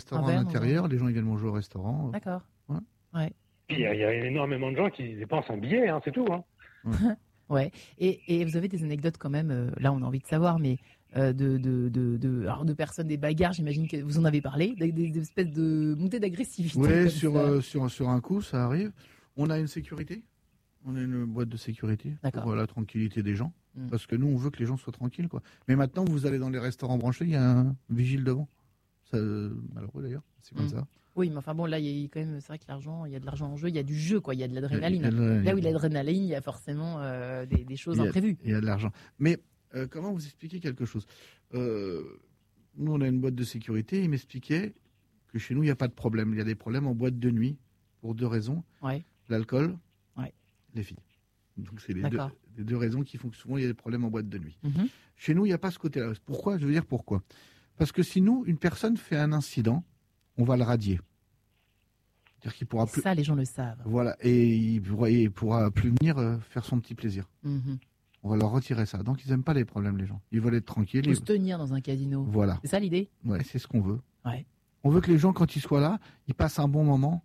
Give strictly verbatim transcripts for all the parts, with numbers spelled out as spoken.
restaurant Un à verre, l'intérieur, ou... les gens ils viennent manger au restaurant. D'accord. Ouais. Ouais. Il y, a, il y a énormément de gens qui dépensent un billet, hein, c'est tout. Hein. Ouais. ouais. Et, et vous avez des anecdotes quand même, euh, là on a envie de savoir, mais euh, de, de, de, de, alors de personnes, des bagarres, j'imagine que vous en avez parlé, des, des espèces de montées d'agressivité. Oui, sur, euh, sur, sur un coup, ça arrive. On a une sécurité. On a une boîte de sécurité D'accord. pour la tranquillité des gens. Mm. Parce que nous, on veut que les gens soient tranquilles, quoi. Mais maintenant, vous allez dans les restaurants branchés, il y a un vigile devant. Ça, euh, malheureux d'ailleurs, c'est comme Mm. ça. Oui, mais enfin bon, là, il y a quand même, c'est vrai que l'argent, il y a de l'argent en jeu, il y a du jeu, quoi, il y a de l'adrénaline. Il y a- il y a de- Là où il y a de l'adrénaline, il y a forcément euh, des, des choses Il y a- imprévues. Il y a de l'argent. Mais euh, comment vous expliquer quelque chose euh, Nous, on a une boîte de sécurité. Il m'expliquait que chez nous, il n'y a pas de problème. Il y a des problèmes en boîte de nuit pour deux raisons. Ouais. L'alcool, Ouais. les filles. Donc, c'est les deux, D'accord. les deux raisons qui font que souvent, il y a des problèmes en boîte de nuit. Mhm. Chez nous, il n'y a pas ce côté-là. Pourquoi Je veux dire pourquoi. Parce que si nous, une personne fait un incident, on va le radier. C'est-à-dire qu'il pourra plus. Ça, les gens le savent. Voilà. Et il pourra, il pourra plus venir euh, faire son petit plaisir. Mhm. On va leur retirer ça. Donc, ils n'aiment pas les problèmes, les gens. Ils veulent être tranquilles. Il faut Ils- se tenir dans un casino. Voilà. C'est ça l'idée? Ouais, c'est ce qu'on veut. Ouais. On veut que les gens, quand ils soient là, ils passent un bon moment.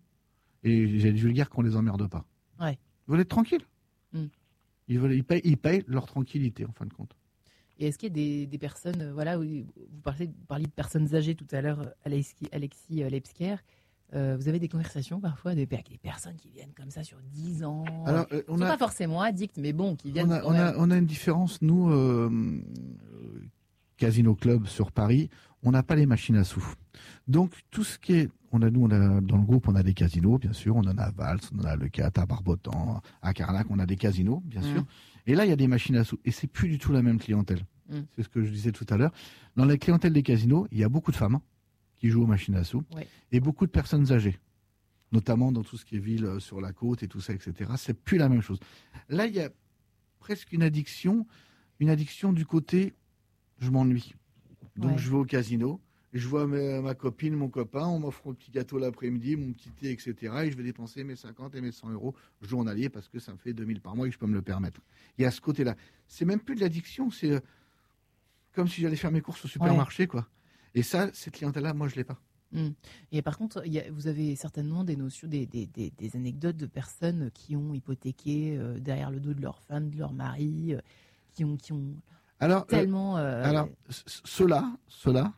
Et j'ai dû le dire qu'on les emmerde pas. Ouais. Ils veulent être tranquilles. Mm. Ils, veulent, ils, payent, ils payent leur tranquillité, en fin de compte. Et est-ce qu'il y a des, des personnes, euh, voilà, où vous parliez, vous parliez de personnes âgées tout à l'heure, euh, Alexis, Alexis euh, Lepsker. Euh, vous avez des conversations parfois avec des, des personnes qui viennent comme ça sur dix ans. Alors, euh, Ils on sont a, pas forcément addicts, mais bon, qui viennent. on a, quand on a, même. on a une différence, nous, euh, euh, Casino Club sur Paris, on n'a pas les machines à sous. Donc, tout ce qui est, on a, nous, on a, dans le groupe, on a des casinos, bien sûr, on en a à Vals, on en a le Cat, à Barbotan, à Carnac, on a des casinos, bien Mm. sûr. Et là, il y a des machines à sous. Et c'est plus du tout la même clientèle. Mm. C'est ce que je disais tout à l'heure. Dans la clientèle des casinos, il y a beaucoup de femmes hein, qui jouent aux machines à sous. Ouais. Et beaucoup de personnes âgées. Notamment dans tout ce qui est ville euh, sur la côte et tout ça, et cetera. C'est plus la même chose. Là, il y a presque une addiction, une addiction du côté je m'ennuie. Donc Ouais. je vais au casino, je vois ma, ma copine, mon copain, on m'offre un petit gâteau l'après-midi, mon petit thé, et cetera. Et je vais dépenser mes cinquante et mes cent euros journaliers parce que ça me fait deux mille par mois et que je peux me le permettre. Il y a ce côté-là. C'est même plus de l'addiction, c'est euh, comme si j'allais faire mes courses au supermarché, quoi. Et ça, cette clientèle-là, moi, je l'ai pas. Mm. Et par contre, il y a, vous avez certainement des notions, des, des, des, des anecdotes de personnes qui ont hypothéqué euh, derrière le dos de leur femme, de leur mari, euh, qui ont, qui ont Alors, euh, tellement. euh, alors c- ceux-là, ceux-là,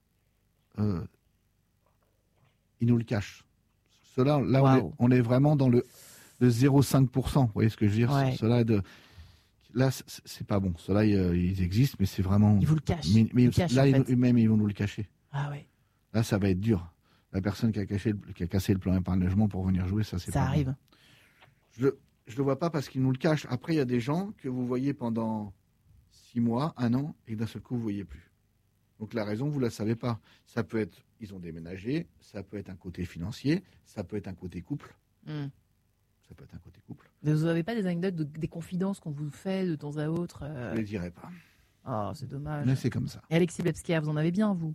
euh, ils nous le cachent. Ceux-là, là, on, est, Waouh. on est vraiment dans le, le zéro virgule cinq pour cent. Vous voyez ce que je veux dire Ouais. Ceux-là, de, là, c'est c'est pas bon. Ceux-là, ils, ils existent, mais c'est vraiment. Ils vous le cachent. Mais, mais Ils le cachent, là, en ils, fait. même, ils vont nous le cacher. Ah ouais, Là, ça va être dur. La personne qui a, caché, le- qui a cassé le plan épargne-logement pour venir jouer, ça, c'est ça pas bon. arrive. Je le, je le vois pas parce qu'ils nous le cachent. Après, il y a des gens que vous voyez pendant six mois, un an, et d'un seul coup, vous voyez plus. Donc la raison, vous la savez pas. Ça peut être, ils ont déménagé, ça peut être un côté financier, ça peut être un côté couple, Mm. ça peut être un côté couple. Mais vous n'avez pas des anecdotes, de- des confidences qu'on vous fait de temps à autre euh, Je les dirai pas. Oh, c'est dommage. Mais c'est comme ça. Et Alexis Lepsker, vous en avez bien, vous?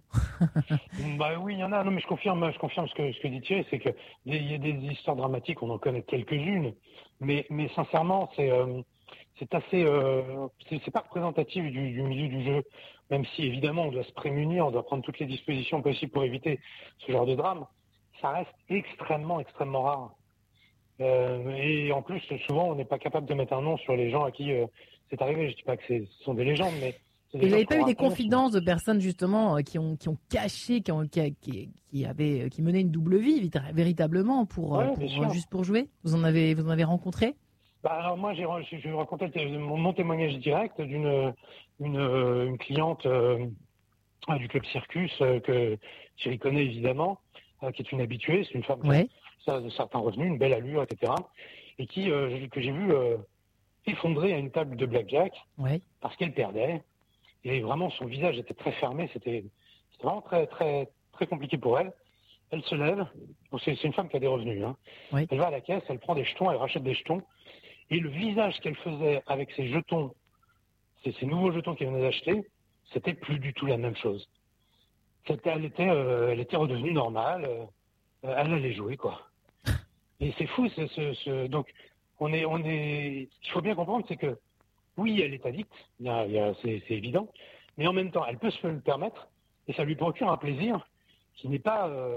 Bah oui, il y en a. Non, mais je confirme, je confirme ce que ce que dit Thierry, c'est que il y a des histoires dramatiques, on en connaît quelques-unes, mais mais sincèrement, c'est euh, c'est assez, euh, c'est c'est pas représentatif du, du milieu du jeu. Même si évidemment on doit se prémunir, on doit prendre toutes les dispositions possibles pour éviter ce genre de drame, ça reste extrêmement extrêmement rare. Euh, et en plus, souvent, on n'est pas capable de mettre un nom sur les gens à qui euh, c'est arrivé. Je dis pas que c'est- ce sont des légendes, mais c'est des Et vous gens n'avez pas qu'on eu des raconte. confidences de personnes justement euh, qui ont qui ont caché, qui ont qui, a- qui, qui avaient euh, qui menaient une double vie vit- véritablement pour, euh, Ouais, pour, bien sûr. juste pour jouer? Vous en avez vous en avez rencontré? Bah alors moi, j'ai, je je vais vous raconter le- mon, mon témoignage direct d'une une, euh, une cliente euh, du club Circus euh, que Thierry connaît évidemment, euh, qui est une habituée, c'est une femme qui Ouais. a de certains revenus, une belle allure, et cetera. Et qui euh, que j'ai vu euh, effondrer à une table de blackjack Ouais. parce qu'elle perdait. Et vraiment, son visage était très fermé. C'était, c'était vraiment très, très, très compliqué pour elle. Elle se lève. Bon, c'est, c'est une femme qui a des revenus. Hein. Oui. Elle va à la caisse, elle prend des jetons, elle rachète des jetons. Et le visage qu'elle faisait avec ces jetons, ces, ces nouveaux jetons qu'elle venait d'acheter, c'était plus du tout la même chose. C'était, elle était, euh, elle était redevenue normale. euh, elle allait jouer, quoi. Et c'est fou, c'est, ce, ce, donc on est, on est. Ce qu'il faut bien comprendre, c'est que oui, elle est addicte, il y a, il y a, c'est, c'est évident, mais en même temps, elle peut se le permettre et ça lui procure un plaisir qui n'est pas. Euh,